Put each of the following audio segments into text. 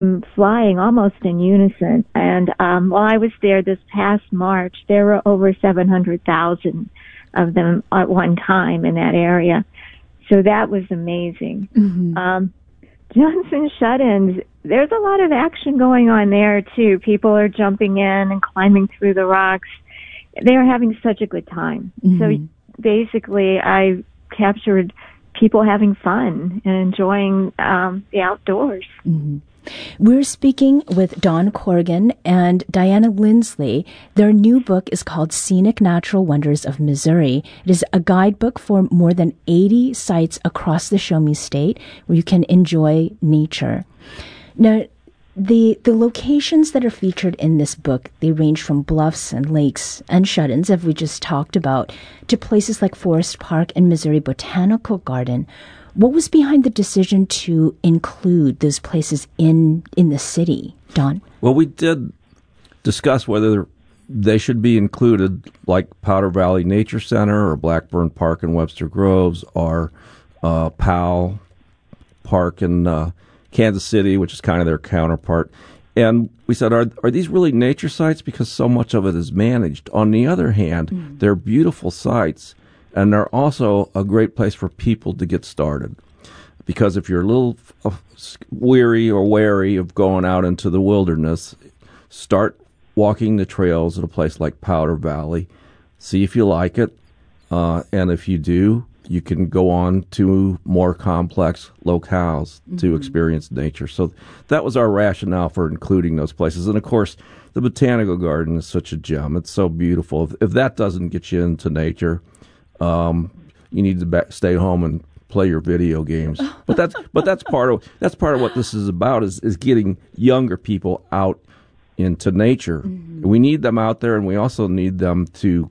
flying almost in unison. And while I was there this past March, there were over 700,000 of them at one time in that area. So that was amazing. Johnson shut-ins, there's a lot of action going on there, too. People are jumping in and climbing through the rocks. They're having such a good time. So basically, I captured people having fun and enjoying the outdoors. We're speaking with Dawn Corrigan and Diana Lindsley. Their new book is called Scenic Natural Wonders of Missouri. It is a guidebook for more than 80 sites across the Show Me State where you can enjoy nature. Now, the locations that are featured in this book, they range from bluffs and lakes and shut-ins, as we just talked about, to places like Forest Park and Missouri Botanical Garden. What was behind the decision to include those places in the city, Don? Well, we did discuss whether they should be included, like Powder Valley Nature Center or Blackburn Park in Webster Groves, or Powell Park in Kansas City, which is kind of their counterpart. And we said, are these really nature sites? Because so much of it is managed. On the other hand, they're beautiful sites. And they're also a great place for people to get started. Because if you're a little weary or wary of going out into the wilderness, start walking the trails at a place like Powder Valley. See if you like it. And if you do, you can go on to more complex locales to experience nature. So that was our rationale for including those places. And, of course, the Botanical Garden is such a gem. It's so beautiful. If that doesn't get you into nature, you need to stay home and play your video games. But that's part of what this is about is getting younger people out into nature. We need them out there, and we also need them to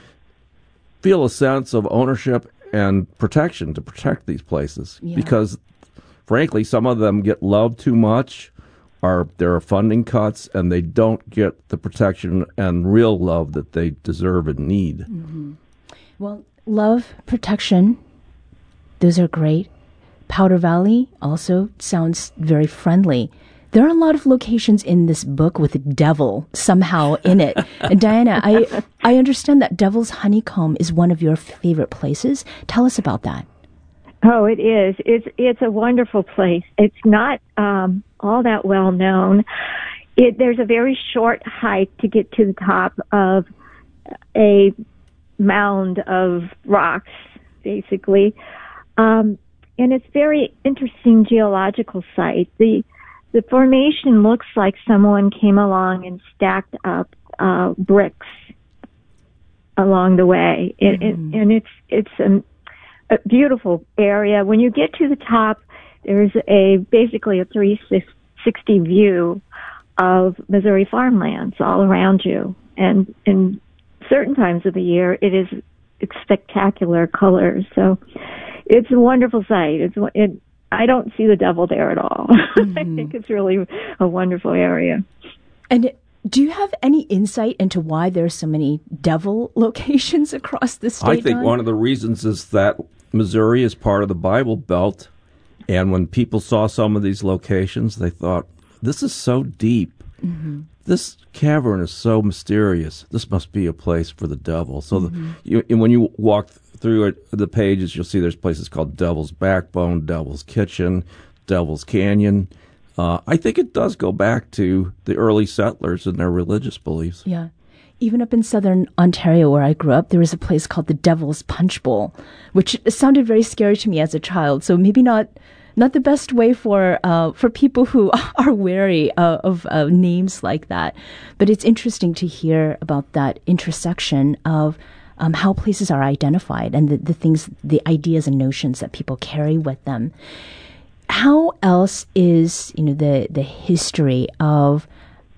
feel a sense of ownership and protection to protect these places. Because, frankly, some of them get loved too much, or there are funding cuts, and they don't get the protection and real love that they deserve and need. Well, love, protection, those are great. Powder Valley also sounds very friendly. There are a lot of locations in this book with devil somehow in it. And Diana, I understand that Devil's Honeycomb is one of your favorite places. Tell us about that. Oh, it is. It's a wonderful place. It's not all that well known. There's a very short hike to get to the top of a mound of rocks, basically. And it's very interesting geological site. The formation looks like someone came along and stacked up bricks along the way. And it's a beautiful area. When you get to the top, there's basically a 360 view of Missouri farmlands all around you. And in certain times of the year, it's spectacular colors. So it's a wonderful sight. I don't see the devil there at all. I think it's really a wonderful area. And do you have any insight into why there's so many devil locations across the state? I think one of the reasons is that Missouri is part of the Bible Belt, and when people saw some of these locations, they thought, this is so deep. This cavern is so mysterious. This must be a place for the devil. So when you walk through the pages, you'll see there's places called Devil's Backbone, Devil's Kitchen, Devil's Canyon. I think it does go back to the early settlers and their religious beliefs. Yeah. Even up in southern Ontario, where I grew up, there was a place called the Devil's Punch Bowl, which sounded very scary to me as a child. So maybe not the best way for people who are wary of names like that. But it's interesting to hear about that intersection of how places are identified and the things, the ideas and notions that people carry with them. How else is the history of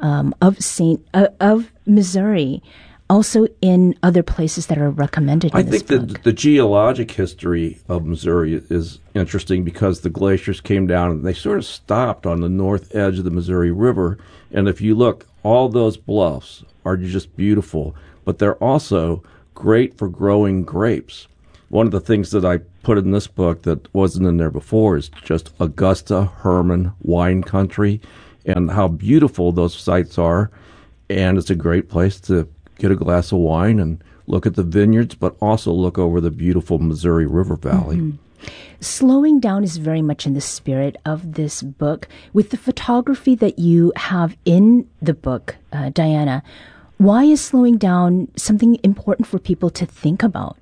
Missouri also in other places that are recommended in this book? I think the geologic history of Missouri is interesting because the glaciers came down and they sort of stopped on the north edge of the Missouri River. And if you look, all those bluffs are just beautiful, but they're also great for growing grapes. One of the things that I put in this book that wasn't in there before is just Augusta Herman wine country. and how beautiful those sites are. And it's a great place to get a glass of wine and look at the vineyards, but also look over the beautiful Missouri River Valley. Mm-hmm. Slowing down is very much in the spirit of this book. With the photography that you have in the book, Diana, why is slowing down something important for people to think about?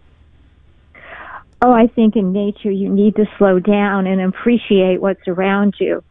Oh, I think in nature you need to slow down and appreciate what's around you.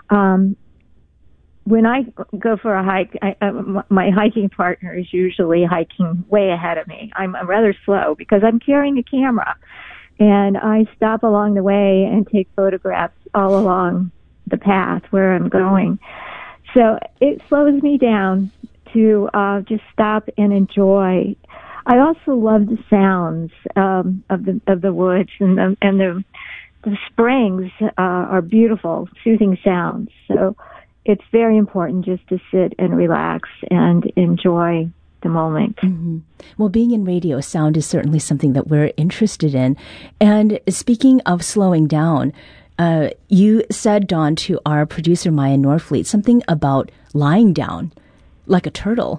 When I go for a hike, my hiking partner is usually hiking way ahead of me. I'm rather slow because I'm carrying a camera, and I stop along the way and take photographs all along the path where I'm going. So it slows me down to just stop and enjoy. I also love the sounds of the woods, and the springs are beautiful, soothing sounds. So it's very important just to sit and relax and enjoy the moment. Mm-hmm. Well, being in radio, sound is certainly something that we're interested in. And speaking of slowing down, you said, Dawn, to our producer, Maya Norfleet, something about lying down like a turtle.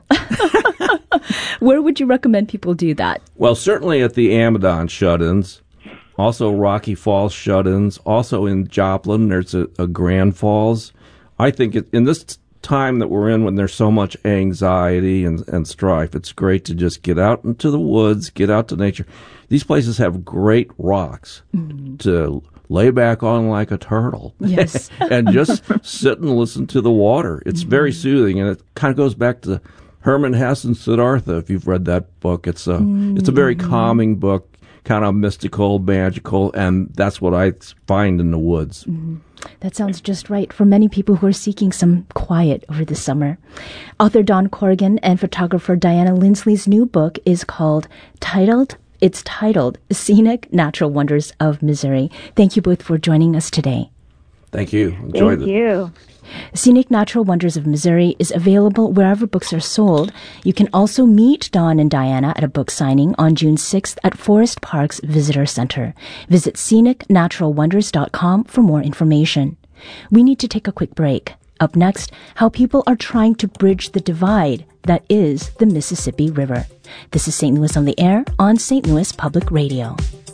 Where would you recommend people do that? Well, certainly at the Amidon shut-ins, also Rocky Falls shut-ins, also in Joplin, there's a Grand Falls. I think in this time that we're in, when there's so much anxiety and strife, it's great to just get out into the woods, get out to nature. These places have great rocks to lay back on like a turtle. Yes. And just sit and listen to the water. It's very soothing, and it kind of goes back to Hermann Hesse and Siddhartha, if you've read that book. It's a very calming book, kind of mystical, magical, and that's what I find in the woods. Mm-hmm. That sounds just right for many people who are seeking some quiet over the summer. Author Dawn Corrigan and photographer Diana Lindsley's new book is titled Scenic Natural Wonders of Missouri. Thank you both for joining us today. Thank you. Enjoyed it. Thank you. Scenic Natural Wonders of Missouri is available wherever books are sold. You can also meet Dawn and Diana at a book signing on June 6th at Forest Park's Visitor Center. Visit scenicnaturalwonders.com for more information. We need to take a quick break. Up next, how people are trying to bridge the divide that is the Mississippi River. This is St. Louis on the Air on St. Louis Public Radio.